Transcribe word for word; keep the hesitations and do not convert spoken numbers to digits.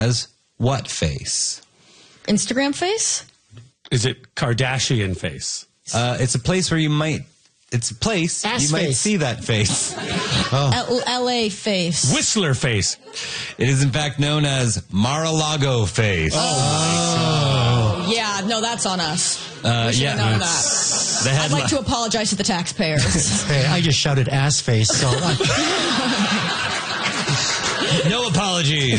as what face? Instagram face? Is it Kardashian face? Uh, it's a place where you might, it's a place Ass you might face. see that face. L- L.A. face. Whistler face. It is in fact known as Mar-a-Lago face. Yeah, no, that's on us. Uh, We should yeah, have known it's- that. the I'd headline. like to apologize to the taxpayers. Hey, I just shouted ass face, so... No apologies.